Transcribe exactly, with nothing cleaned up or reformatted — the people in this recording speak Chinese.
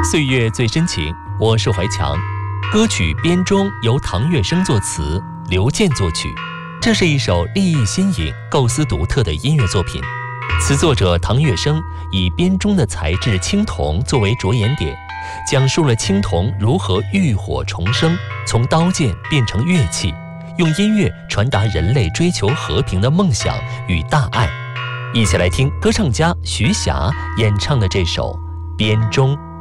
岁月最深情，我是怀强。歌曲《编钟》由唐月笙作词，刘健作曲。这是一首立意新颖、构思独特的音乐作品。词作者唐月笙以编钟的材质青铜作为着眼点，讲述了青铜如何浴火重生，从刀剑变成乐器，用音乐传达人类追求和平的梦想与大爱。一起来听歌唱家徐霞演唱的这首《编钟》。